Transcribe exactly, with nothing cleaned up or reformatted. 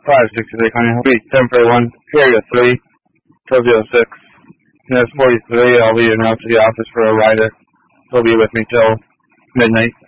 five sixty-three, Honey. Beat seven forty-one, area three, twelve oh six. And that's forty-three. I'll be in out to the office for a rider. He'll be with me till midnight.